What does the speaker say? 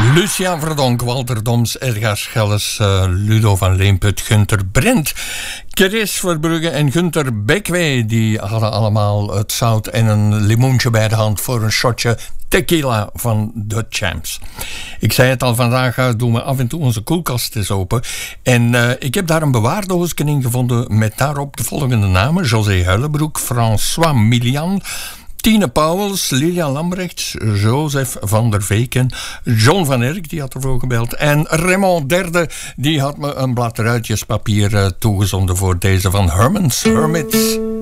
Lucia Verdonk, Walter Doms, Edgar Schelles, Ludo van Leemput, Gunter Brent, Chris Verbrugge en Gunter Bekwee. Die hadden allemaal het zout en een limoentje bij de hand voor een shotje tequila van de Champs. Ik zei het al, vandaag doen we af en toe onze koelkast eens open. En ik heb daar een bewaardoosje in gevonden met daarop de volgende namen: José Huilenbroek, François Milian, Tine Pauwels, Lilian Lambrechts, Joseph van der Veken, John van Erck, die had ervoor gebeld, en Raymond Derde, die had me een blad ruitjespapier toegezonden voor deze van Herman's Hermits.